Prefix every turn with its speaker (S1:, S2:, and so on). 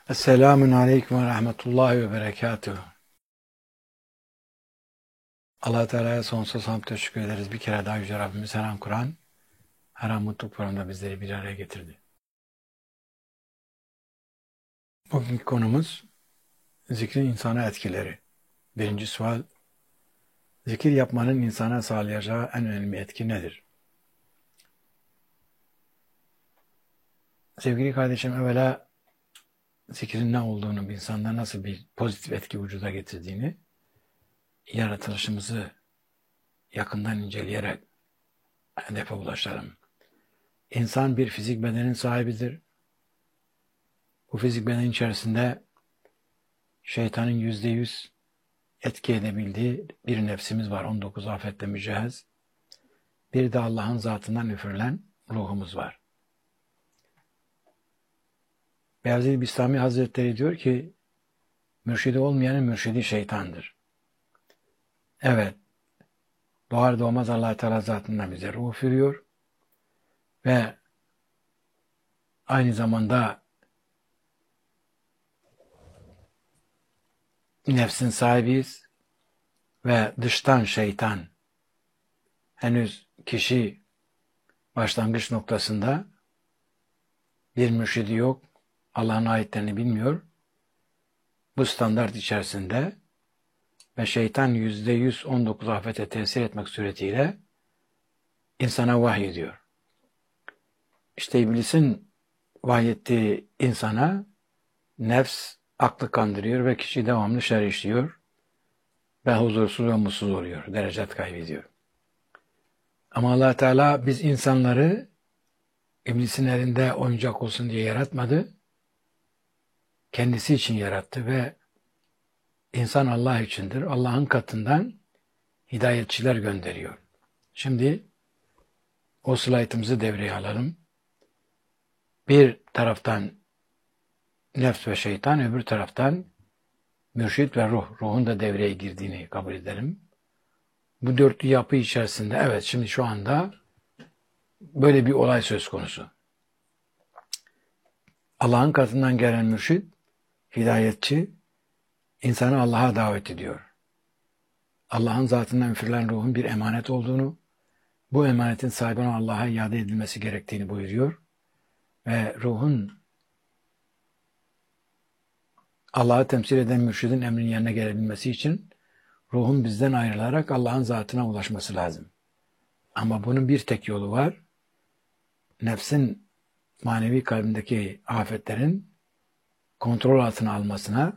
S1: Esselamun Aleyküm ve Rahmetullahi ve Berekatuhu. Allah Teala'ya sonsuz hamd teşekkür ederiz. Bir kere daha Yüce Rabbimiz her an Kur'an, her an mutluluk programında bizleri bir araya getirdi. Bugünkü konumuz zikrin insana etkileri. Birinci sual, zikir yapmanın insana sağlayacağı en önemli etki nedir? Sevgili kardeşim, evvela zikrin ne olduğunu, bir insanda nasıl bir pozitif etki vücuda getirdiğini, yaratılışımızı yakından inceleyerek hedefe ulaşalım. İnsan bir fizik bedenin sahibidir. Bu fizik beden içerisinde şeytanın %100 etki edebildiği bir nefsimiz var. 19 afetle mücehhez. Bir de Allah'ın zatından üfürülen ruhumuz var. Beyazıt Bistami Hazretleri diyor ki, mürşidi olmayanın mürşidi şeytandır. Evet, doğar doğmaz Allah Teala zatından bize ruh üfürüyor ve aynı zamanda nefsin sahibiyiz ve dıştan şeytan henüz kişi başlangıç noktasında bir mürşidi yok, Allah'ın ayetlerini bilmiyor. Bu standart içerisinde ve şeytan %119 afete tesir etmek suretiyle insana vahyediyor. İşte iblisin vahyettiği insana nefs aklı kandırıyor ve kişi devamlı şer işliyor ve huzursuz ve mutsuz oluyor, derecet kaybediyor. Ama Allah Teala biz insanları iblisin elinde oyuncak olsun diye yaratmadı. Kendisi için yarattı ve insan Allah içindir. Allah'ın katından hidayetçiler gönderiyor. Şimdi o slaytımızı devreye alalım. Bir taraftan nefs ve şeytan, öbür taraftan mürşit ve ruh. Ruhun da devreye girdiğini kabul edelim. Bu dörtlü yapı içerisinde evet şimdi şu anda böyle bir olay söz konusu. Allah'ın katından gelen mürşit, hidayetçi, insanı Allah'a davet ediyor. Allah'ın zatından üfürülen ruhun bir emanet olduğunu, bu emanetin sahibine Allah'a iade edilmesi gerektiğini buyuruyor. Ve ruhun Allah'ı temsil eden mürşidin emrinin yerine gelebilmesi için ruhun bizden ayrılarak Allah'ın zatına ulaşması lazım. Ama bunun bir tek yolu var. Nefsin manevi kalbindeki afetlerin kontrol altına almasına